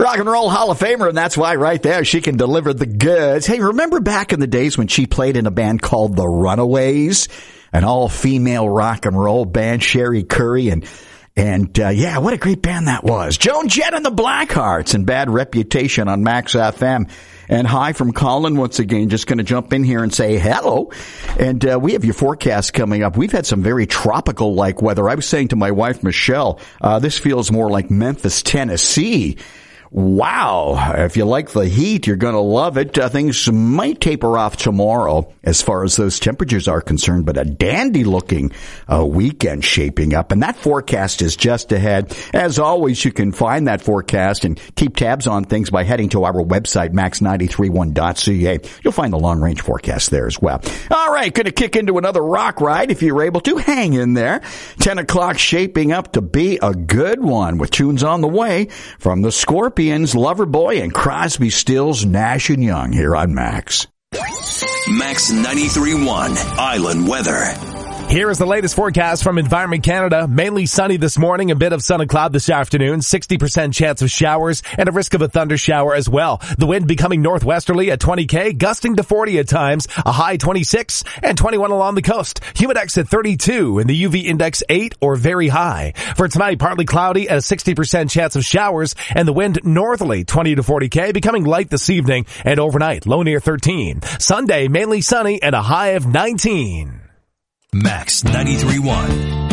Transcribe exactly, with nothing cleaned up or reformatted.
Rock and Roll Hall of Famer, and that's why right there she can deliver the goods. Hey, remember back in the days when she played in a band called The Runaways? An all-female rock and roll band, Sherry Curry, and And, uh, yeah, what a great band that was. Joan Jett and the Blackhearts and Bad Reputation on Max F M. And hi from Colin once again. Just going to jump in here and say hello. And uh, we have your forecast coming up. We've had some very tropical-like weather. I was saying to my wife, Michelle, uh, this feels more like Memphis, Tennessee. Wow. If you like the heat, you're going to love it. Uh, things might taper off tomorrow as far as those temperatures are concerned, but a dandy-looking uh, weekend shaping up. And that forecast is just ahead. As always, you can find that forecast and keep tabs on things by heading to our website, max nine three one dot c a. You'll find the long-range forecast there as well. All right, going to kick into another rock ride if you're able to. Hang in there. ten o'clock shaping up to be a good one with tunes on the way from the Scorpions, Loverboy, and Crosby, Stills, Nash and Young here on Max. Max ninety-three point one Island Weather. Here is the latest forecast from Environment Canada. Mainly sunny this morning, a bit of sun and cloud this afternoon, sixty percent chance of showers, and a risk of a thunder shower as well. The wind becoming northwesterly at twenty K, gusting to forty at times, a high twenty-six, and twenty-one along the coast. Humidex at thirty-two, and the U V index eight or very high. For tonight, partly cloudy and a sixty percent chance of showers, and the wind northerly twenty to forty K, becoming light this evening, and overnight, low near thirteen. Sunday, mainly sunny and a high of nineteen. Max ninety-three point one.